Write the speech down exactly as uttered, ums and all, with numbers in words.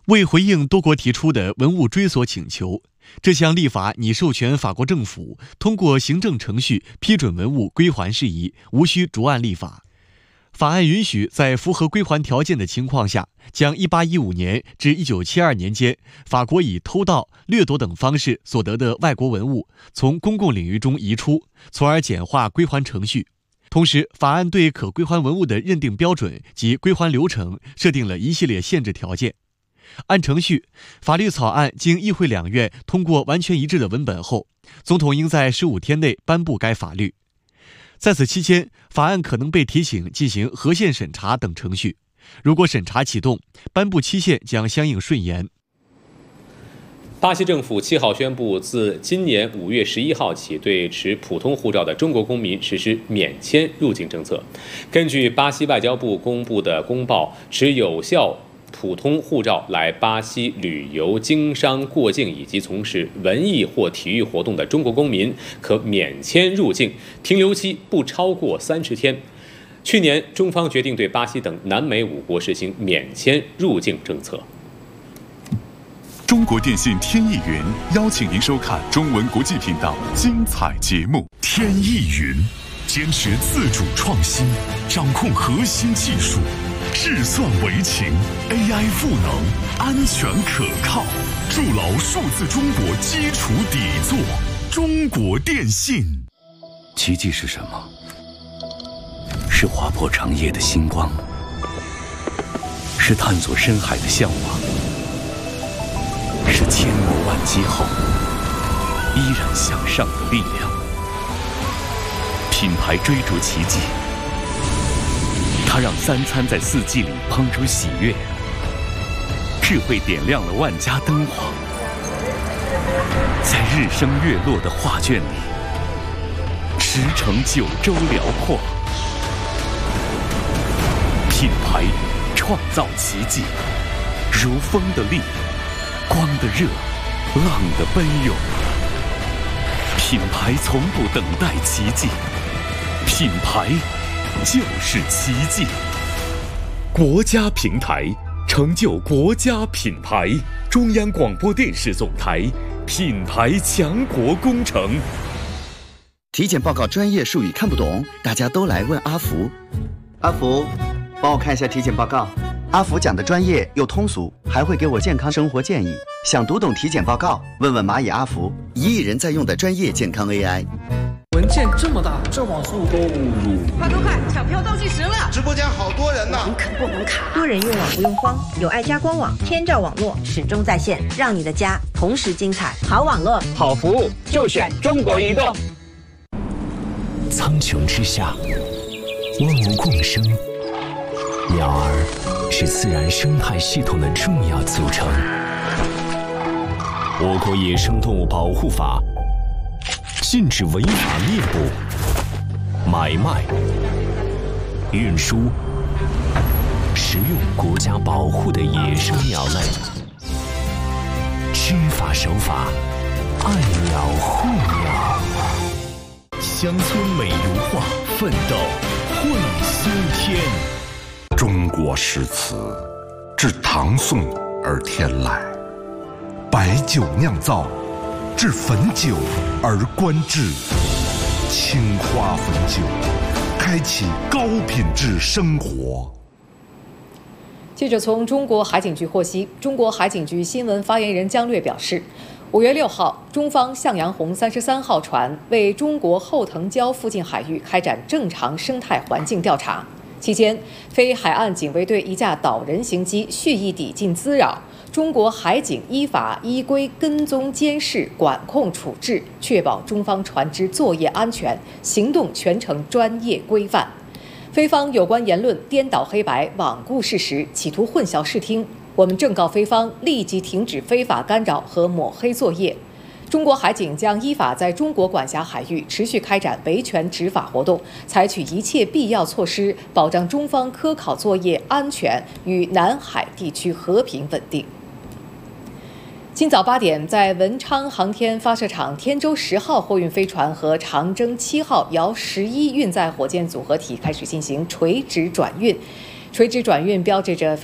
为回应多国提出的文物追索请求，这项立法拟授权法国政府通过行政程序批准文物归还事宜，无需逐案立法。法案允许在符合归还条件的情况下，将一八一五年至一九七二年间法国以偷盗、掠夺等方式所得的外国文物从公共领域中移出，从而简化归还程序。同时，法案对可归还文物的认定标准及归还流程设定了一系列限制条件。按程序，法律草案经议会两院通过完全一致的文本后，总统应在十五天内颁布该法律。在此期间，法案可能被提请进行合宪审查等程序。如果审查启动，颁布期限将相应顺延。 巴西政府七号宣布，自今年五月十一号起，对持普通护照的中国公民实施免签入境政策。根据巴西外交部公布的公报，持有效普通护照来巴西旅游、经商、过境以及从事文艺或体育活动的中国公民可免签入境，停留期不超过三十天。去年，中方决定对巴西等南美五国实行免签入境政策。 中国电信天翼云邀请您收看中文国际频道精彩节目。天翼云坚持自主创新，掌控核心技术。智算为情 ，A I 赋能，安全可靠，筑牢数字中国基础底座。中国电信。 奇迹是什么？是划破长夜的星光，是探索深海的向往，是千磨万击后依然向上的力量。品牌追逐奇迹。它让三餐在四季里烹出喜悦，智慧点亮了万家灯火，在日升月落的画卷里，驰骋九州辽阔。品牌创造奇迹，如风的力，光的热，浪的奔涌。品牌从不等待奇迹，品牌就是奇迹。国家平台成就国家品牌。中央广播电视总台品牌强国工程。 体检报告专业术语看不懂，大家都来问阿福。阿福，帮我看一下体检报告。阿福讲的专业又通俗，还会给我健康生活建议。想读懂体检报告，问问蚂蚁阿福，一亿人在用的专业健康 A I。 文件这么大，这网速都入。 快快快，抢票倒计时了！ 直播间好多人呢， 网可不能卡。多人用网不用慌，有爱家官网，天照网络始终在线，让你的家同时精彩。好网络， 好服务，就选中国移动。 苍穹之下，万物共生，鸟儿是自然生态系统的重要组成。我国野生动物保护法禁止违法猎捕、买卖、运输、食用国家保护的野生鸟类。知法守法，爱鸟护鸟。乡村美如画，奋斗会修天。 中国诗词自唐宋而天来，白酒酿造，至汾酒而观之。青花汾酒，开启高品质生活。 记者从中国海警局获悉，中国海警局新闻发言人姜略表示，五月六号，中方向阳红三十三号船为中国后藤礁附近海域开展正常生态环境调查。期间，非海岸警卫队一架岛人型机蓄意抵近滋扰，中国海警依法依规跟踪监视、管控处置，确保中方船只作业安全，行动全程专业规范。菲方有关言论颠倒黑白、罔顾事实，企图混淆视听。我们正告菲方立即停止非法干扰和抹黑作业。中国海警将依法在中国管辖海域持续开展维权执法活动，采取一切必要措施，保障中方科考作业安全与南海地区和平稳定。今早八点，在文昌航天发射场，天舟十号货运飞船和长征七号遥十一运载火箭组合体开始进行垂直转运。垂直转运标志着